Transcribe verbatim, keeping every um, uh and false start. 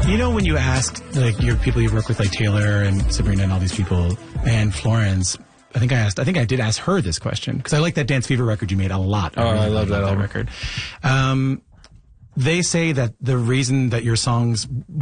You know, when you asked like your people you work with, like Taylor and Sabrina and all these people, and Florence, I think I asked, I think I did ask her this question because I like that Dance Fever record you made a lot. Oh, I, really I love that, that record. Um, they say that the reason that your songs